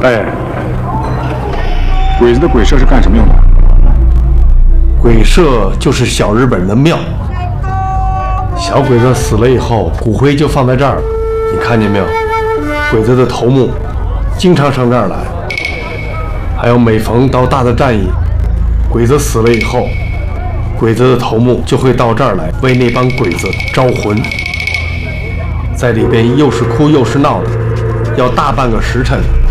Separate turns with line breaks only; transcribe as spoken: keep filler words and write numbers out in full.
哎，鬼子的鬼社是干什么用的？
鬼社就是小日本人的庙。小鬼子死了以后，骨灰就放在这儿了。你看见没有？鬼子的头目经常上这儿来。还有每逢到大的战役，鬼子死了以后，鬼子的头目就会到这儿来为那帮鬼子招魂。在里边又是哭又是闹的，要大半个时辰。